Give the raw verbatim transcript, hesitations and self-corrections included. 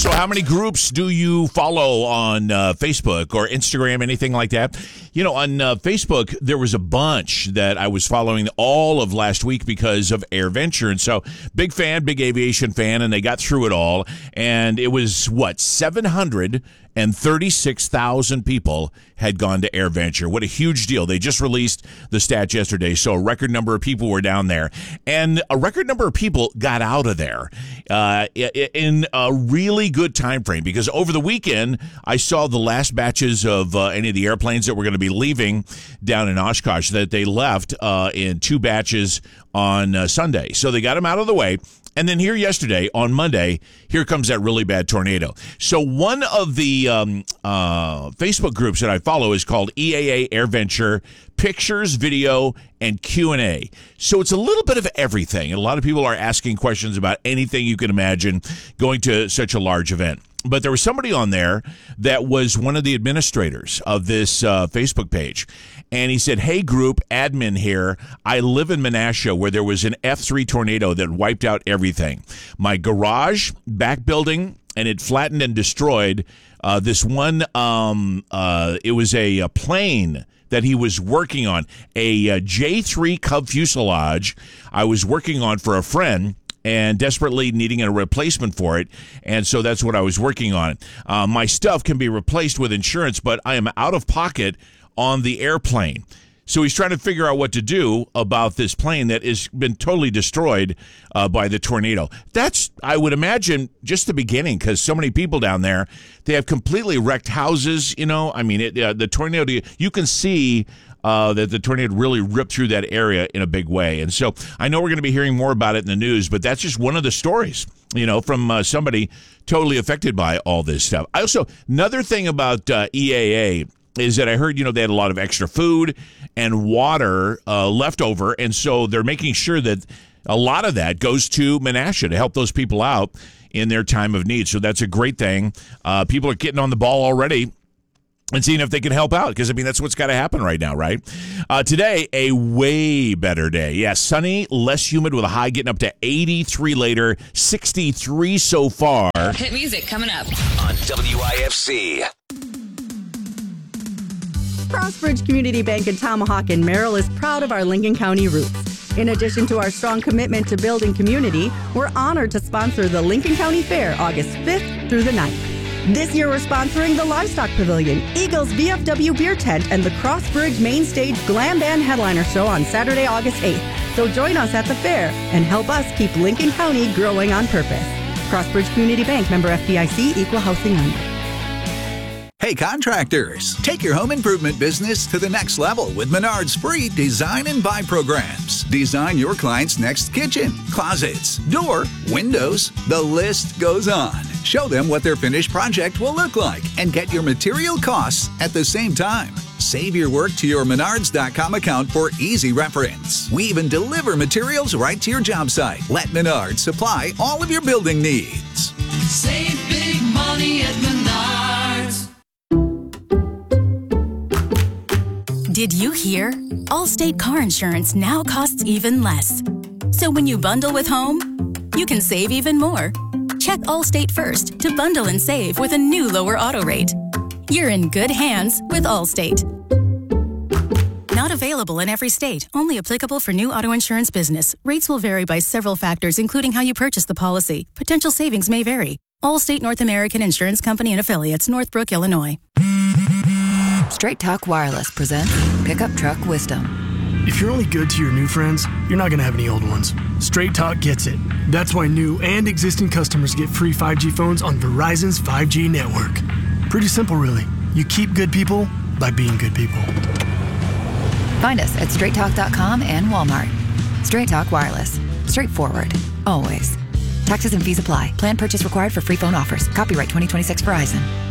So how many groups do you follow on uh, Facebook or Instagram, anything like that? You know, on uh, Facebook, there was a bunch that I was following all of last week because of AirVenture. And so big fan, big aviation fan, and they got through it all. And it was, what, seven hundred thirty-six thousand people had gone to AirVenture. What a huge deal. They just released the stats yesterday, so a record number of people were down there. And a record number of people got out of there uh, in a really good time frame, because over the weekend, I saw the last batches of uh, any of the airplanes that were going to be leaving down in Oshkosh, that they left uh, in two batches on uh, Sunday. So they got them out of the way. And then here yesterday, on Monday, here comes that really bad tornado. So one of the um, uh, Facebook groups that I follow is called E A A AirVenture Pictures, Video, and Q and A. So it's a little bit of everything. And a lot of people are asking questions about anything you can imagine going to such a large event. But there was somebody on there that was one of the administrators of this uh, Facebook page. And he said, hey, group, admin here. I live in Menasha, where there was an F three tornado that wiped out everything. My garage, back building, and it flattened and destroyed uh, this one. Um, uh, it was a, a plane that he was working on, a, a J three Cub fuselage I was working on for a friend, and desperately needing a replacement for it. And so that's what I was working on. Uh, my stuff can be replaced with insurance, but I am out of pocket on the airplane. So he's trying to figure out what to do about this plane that has been totally destroyed uh, by the tornado. That's, I would imagine, just the beginning, because so many people down there, they have completely wrecked houses. You know, I mean, it, uh, the tornado, you can see Uh, that the tornado really ripped through that area in a big way. And so I know we're going to be hearing more about it in the news, but that's just one of the stories, you know, from uh, somebody totally affected by all this stuff. I also, another thing about uh, E A A is that I heard, you know, they had a lot of extra food and water uh, left over, and so they're making sure that a lot of that goes to Menasha to help those people out in their time of need. So that's a great thing. Uh, people are getting on the ball already and seeing if they can help out, because, I mean, that's what's got to happen right now, right? Uh, today, a way better day. Yeah, sunny, less humid with a high getting up to eighty-three later, sixty-three so far. Hit music coming up on W I F C. Crossbridge Community Bank in Tomahawk and Merrill is proud of our Lincoln County roots. In addition to our strong commitment to building community, we're honored to sponsor the Lincoln County Fair August fifth through the ninth. This year, we're sponsoring the Livestock Pavilion, Eagles V F W Beer Tent, and the Crossbridge Main Stage Glam Band Headliner Show on Saturday, August eighth. So join us at the fair and help us keep Lincoln County growing on purpose. Crossbridge Community Bank, member F D I C, equal housing lender. Hey contractors, take your home improvement business to the next level with Menard's free design and buy programs. Design your client's next kitchen, closets, door, windows, the list goes on. Show them what their finished project will look like and get your material costs at the same time. Save your work to your Menards dot com account for easy reference. We even deliver materials right to your job site. Let Menards supply all of your building needs. Save big money at Menards. Did you hear? Allstate car insurance now costs even less. So when you bundle with home, you can save even more. Check Allstate first to bundle and save with a new lower auto rate. You're in good hands with Allstate. Not available in every state. Only applicable for new auto insurance business. Rates will vary by several factors, including how you purchase the policy. Potential savings may vary. Allstate North American Insurance Company and Affiliates, Northbrook, Illinois. Straight Talk Wireless presents Pickup Truck Wisdom. If you're only good to your new friends, you're not going to have any old ones. Straight Talk gets it. That's why new and existing customers get free five G phones on Verizon's five G network. Pretty simple, really. You keep good people by being good people. Find us at straight talk dot com and Walmart. Straight Talk Wireless. Straightforward. Always. Taxes and fees apply. Plan purchase required for free phone offers. Copyright twenty twenty-six Verizon.